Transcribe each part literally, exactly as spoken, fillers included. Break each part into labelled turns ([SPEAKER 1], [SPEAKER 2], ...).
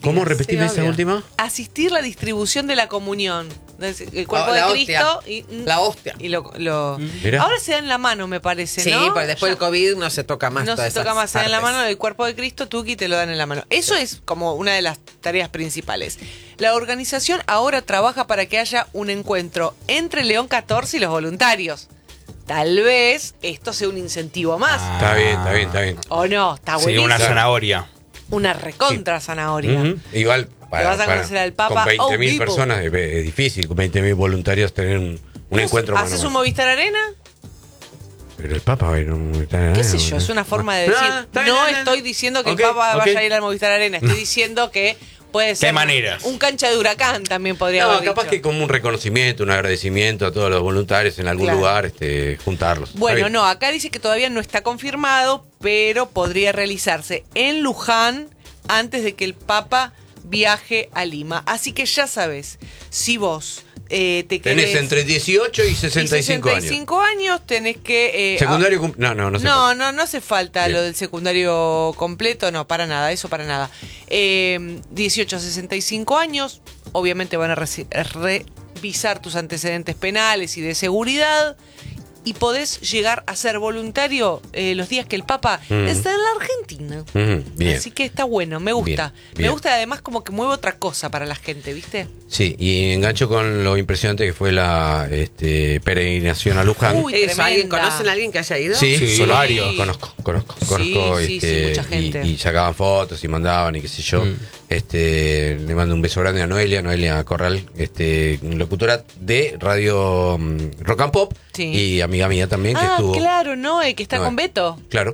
[SPEAKER 1] ¿Cómo repetime
[SPEAKER 2] Sí,
[SPEAKER 1] esa
[SPEAKER 2] obvio.
[SPEAKER 1] última?
[SPEAKER 3] Asistir la distribución de la comunión. El cuerpo
[SPEAKER 2] Oh, la
[SPEAKER 3] de Cristo
[SPEAKER 2] hostia.
[SPEAKER 3] y,
[SPEAKER 2] La hostia.
[SPEAKER 3] y lo, lo-
[SPEAKER 1] Mirá.
[SPEAKER 3] ahora se da en la mano, me parece,
[SPEAKER 2] Sí,
[SPEAKER 3] ¿no?
[SPEAKER 2] porque después del COVID no se toca más.
[SPEAKER 3] No
[SPEAKER 2] todas
[SPEAKER 3] se toca
[SPEAKER 2] esas
[SPEAKER 3] más, se da en la
[SPEAKER 2] partes.
[SPEAKER 3] mano del cuerpo de Cristo, Tuki te lo dan en la mano. Eso es como una de las tareas principales. La organización ahora trabaja para que haya un encuentro entre León catorce y los voluntarios. Tal vez esto sea un incentivo más.
[SPEAKER 4] Ah.
[SPEAKER 1] Está bien, está bien, está bien.
[SPEAKER 3] ¿O no? Está
[SPEAKER 4] Sí,
[SPEAKER 3] buenísimo.
[SPEAKER 4] una zanahoria.
[SPEAKER 3] Una recontra zanahoria.
[SPEAKER 1] Ujú. Igual, para,
[SPEAKER 3] vas a
[SPEAKER 1] para-
[SPEAKER 3] conocer al Papa
[SPEAKER 1] con veinte mil
[SPEAKER 3] oh, vivo.
[SPEAKER 1] personas es, es difícil, con veinte mil voluntarios tener un, un encuentro mano a
[SPEAKER 3] ¿Haces
[SPEAKER 1] mano.
[SPEAKER 3] un Movistar Arena?
[SPEAKER 1] Pero el Papa va a ir a un Movistar Arena.
[SPEAKER 3] ¿Qué sé yo? Es una forma de
[SPEAKER 1] No,
[SPEAKER 3] decir.
[SPEAKER 1] está bien,
[SPEAKER 3] No
[SPEAKER 1] está bien.
[SPEAKER 3] estoy diciendo que
[SPEAKER 1] Ok,
[SPEAKER 3] el Papa
[SPEAKER 1] ok.
[SPEAKER 3] vaya a ir al Movistar Arena. Estoy diciendo que puede ser
[SPEAKER 4] maneras?
[SPEAKER 3] un cancha de huracán también podría
[SPEAKER 1] No,
[SPEAKER 3] haber
[SPEAKER 1] capaz
[SPEAKER 3] dicho.
[SPEAKER 1] que como un reconocimiento, un agradecimiento a todos los voluntarios en algún
[SPEAKER 3] Claro.
[SPEAKER 1] lugar, este, juntarlos. Está
[SPEAKER 3] Bueno,
[SPEAKER 1] bien.
[SPEAKER 3] no, acá dice que todavía no está confirmado, pero podría realizarse en Luján antes de que el Papa viaje a Lima. Así que ya sabes, si vos eh, te querés...
[SPEAKER 1] Tenés entre dieciocho y sesenta y cinco años.
[SPEAKER 3] sesenta y cinco años tenés que... eh,
[SPEAKER 1] Secundario, cum- no, no, no sé.
[SPEAKER 3] No, no, no hace falta
[SPEAKER 1] Bien.
[SPEAKER 3] lo del secundario completo, no, para nada, eso para nada. Eh, dieciocho a sesenta y cinco años, obviamente van a reci- revisar tus antecedentes penales y de seguridad y podés llegar a ser voluntario eh, los días que el Papa
[SPEAKER 1] Mm.
[SPEAKER 3] está en la Argentina.
[SPEAKER 1] Ujú, bien.
[SPEAKER 3] Así que está bueno, me gusta.
[SPEAKER 1] Bien,
[SPEAKER 3] Me
[SPEAKER 1] bien.
[SPEAKER 3] gusta además como que mueve otra cosa para la gente, ¿viste?
[SPEAKER 1] Sí, y engancho con lo impresionante que fue la este, peregrinación a Luján.
[SPEAKER 3] Uy,
[SPEAKER 2] Eso, ¿alguien
[SPEAKER 3] tremenda.
[SPEAKER 2] conocen a alguien que haya ido?
[SPEAKER 1] Sí,
[SPEAKER 4] Sí.
[SPEAKER 1] conozco,
[SPEAKER 4] varios.
[SPEAKER 1] conozco, conozco,
[SPEAKER 3] Sí,
[SPEAKER 1] conozco,
[SPEAKER 3] sí,
[SPEAKER 1] este,
[SPEAKER 3] sí, mucha gente.
[SPEAKER 1] Y, y sacaban fotos y mandaban y qué sé yo.
[SPEAKER 4] Mm.
[SPEAKER 1] Este, le mando un beso grande a Noelia, Noelia Corral, este, locutora de Radio mm, Rock and Pop
[SPEAKER 3] Sí.
[SPEAKER 1] y amiga mía también que
[SPEAKER 3] Ah,
[SPEAKER 1] estuvo.
[SPEAKER 3] claro, Noé, que está
[SPEAKER 1] Noé.
[SPEAKER 3] con Beto.
[SPEAKER 1] Claro.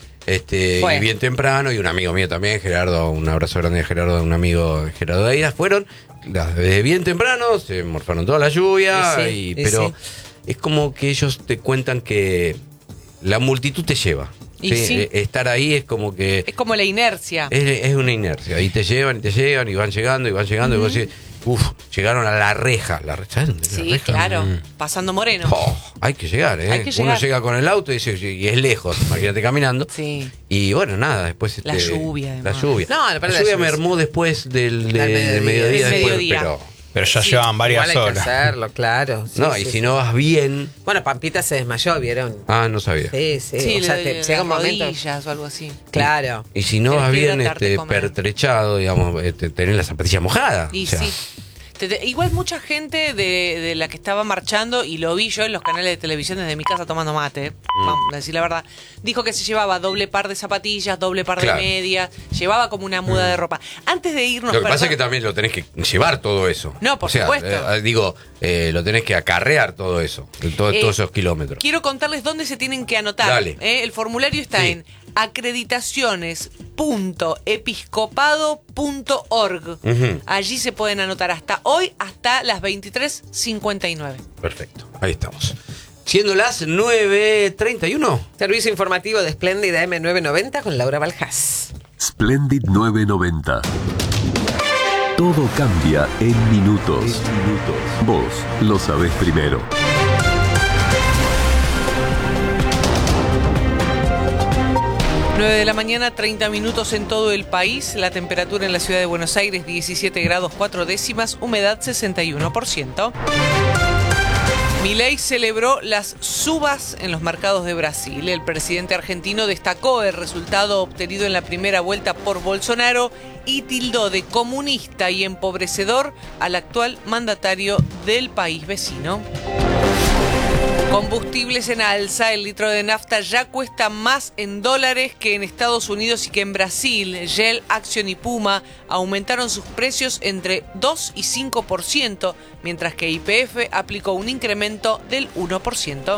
[SPEAKER 1] Este,
[SPEAKER 2] Fue.
[SPEAKER 1] y bien temprano, y un amigo mío también, Gerardo, un abrazo grande de Gerardo, un amigo Gerardo de Aida, fueron las- desde bien temprano, se morfaron toda la lluvia,
[SPEAKER 2] Y sí,
[SPEAKER 1] y-
[SPEAKER 2] y
[SPEAKER 1] pero
[SPEAKER 2] sí.
[SPEAKER 1] es como que ellos te cuentan que la multitud te lleva.
[SPEAKER 3] Y
[SPEAKER 1] ¿sí?
[SPEAKER 3] sí.
[SPEAKER 1] Eh, Estar ahí es como que
[SPEAKER 3] Es como la inercia.
[SPEAKER 1] es, es una inercia, y te llevan, y te llevan, y van llegando, y van llegando, y vos decís, uff, llegaron a la reja, la re- ¿sabes dónde es la
[SPEAKER 3] Sí,
[SPEAKER 1] reja?
[SPEAKER 3] claro.
[SPEAKER 4] Mm.
[SPEAKER 3] Pasando Moreno.
[SPEAKER 1] Oh, hay que llegar, ¿eh?
[SPEAKER 3] Hay que
[SPEAKER 1] Uno
[SPEAKER 3] llegar.
[SPEAKER 1] llega con el auto y, dice, y es lejos, imagínate caminando.
[SPEAKER 3] Sí.
[SPEAKER 1] Y bueno, nada, después...
[SPEAKER 3] La
[SPEAKER 1] este,
[SPEAKER 3] lluvia,
[SPEAKER 1] La
[SPEAKER 3] además.
[SPEAKER 1] lluvia.
[SPEAKER 2] No,
[SPEAKER 1] la
[SPEAKER 2] aparte
[SPEAKER 1] lluvia
[SPEAKER 2] la lluvia
[SPEAKER 1] me
[SPEAKER 2] es-
[SPEAKER 1] armó después del, de-
[SPEAKER 2] Del mediodía.
[SPEAKER 1] del mediodía.
[SPEAKER 3] Del
[SPEAKER 1] después,
[SPEAKER 3] mediodía.
[SPEAKER 1] Pero,
[SPEAKER 4] Pero ya
[SPEAKER 3] Sí,
[SPEAKER 4] llevan varias
[SPEAKER 2] Igual hay que
[SPEAKER 4] horas.
[SPEAKER 2] hacerlo, claro. Sí,
[SPEAKER 1] no,
[SPEAKER 2] sí,
[SPEAKER 1] y
[SPEAKER 2] sí.
[SPEAKER 1] si no vas bien...
[SPEAKER 2] Bueno, Pampita se desmayó, ¿vieron?
[SPEAKER 1] Ah, no sabía.
[SPEAKER 2] Sí, sí.
[SPEAKER 3] Sí,
[SPEAKER 2] o sea,
[SPEAKER 3] lo
[SPEAKER 2] te
[SPEAKER 3] de
[SPEAKER 2] llega un
[SPEAKER 3] las
[SPEAKER 2] momento.
[SPEAKER 3] rodillas o algo así.
[SPEAKER 2] Claro.
[SPEAKER 1] Y si no
[SPEAKER 3] Tenés
[SPEAKER 1] vas
[SPEAKER 3] que
[SPEAKER 1] bien
[SPEAKER 3] hidratarte,
[SPEAKER 1] este,
[SPEAKER 3] comer.
[SPEAKER 1] pertrechado, digamos, este, tenés las zapatillas mojadas.
[SPEAKER 3] Y
[SPEAKER 1] o sea,
[SPEAKER 3] sí. Te- te- igual mucha gente de, de la que estaba marchando, y lo vi yo en los canales de televisión desde mi casa tomando mate,
[SPEAKER 1] Mm.
[SPEAKER 3] vamos a decir la verdad, dijo que se llevaba doble par de zapatillas, doble par
[SPEAKER 1] Claro. Mm.
[SPEAKER 3] de medias, llevaba como una muda de ropa. Antes de irnos...
[SPEAKER 1] Lo que pasa
[SPEAKER 3] perdón-
[SPEAKER 1] es que también lo tenés que llevar todo eso.
[SPEAKER 3] No, por
[SPEAKER 1] O sea,
[SPEAKER 3] supuesto.
[SPEAKER 1] eh, digo, eh, lo tenés que acarrear todo eso, todo-
[SPEAKER 3] Eh,
[SPEAKER 1] todos esos kilómetros.
[SPEAKER 3] Quiero contarles dónde se tienen que anotar.
[SPEAKER 1] Dale.
[SPEAKER 3] ¿eh? El formulario está
[SPEAKER 1] Sí.
[SPEAKER 3] en acreditaciones punto episcopado punto org.
[SPEAKER 1] Ujú.
[SPEAKER 3] Allí se pueden anotar hasta hoy, hasta las veintitrés cincuenta y nueve.
[SPEAKER 1] Perfecto, ahí estamos. Siendo las nueve treinta y uno.
[SPEAKER 2] Servicio informativo de Splendid M nueve noventa con Laura Baljás.
[SPEAKER 5] Splendid nueve noventa. Todo cambia en minutos. Vos lo sabés primero.
[SPEAKER 3] nueve de la mañana, treinta minutos en todo el país. La temperatura en la ciudad de Buenos Aires, diecisiete grados cuatro décimas, humedad sesenta y uno por ciento. Milei celebró las subas en los mercados de Brasil. El presidente argentino destacó el resultado obtenido en la primera vuelta por Bolsonaro y tildó de comunista y empobrecedor al actual mandatario del país vecino. Combustibles en alza, el litro de nafta ya cuesta más en dólares que en Estados Unidos y que en Brasil. Shell, Action y Puma aumentaron sus precios entre dos y cinco por ciento, mientras que Y P F aplicó un incremento del uno por ciento.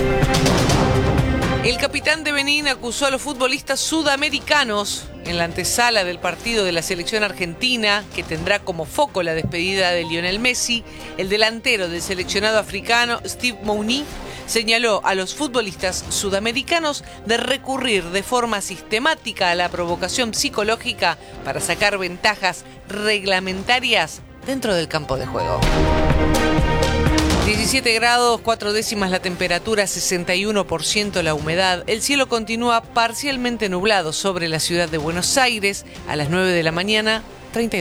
[SPEAKER 3] El capitán de Benín acusó a los futbolistas sudamericanos en la antesala del partido de la selección argentina, que tendrá como foco la despedida de Lionel Messi. El delantero del seleccionado africano, Steve Mounier, señaló a los futbolistas sudamericanos de recurrir de forma sistemática a la provocación psicológica para sacar ventajas reglamentarias dentro del campo de juego. diecisiete grados, cuatro décimas la temperatura, sesenta y uno por ciento la humedad. El cielo continúa parcialmente nublado sobre la ciudad de Buenos Aires. A las nueve de la mañana, treinta y dos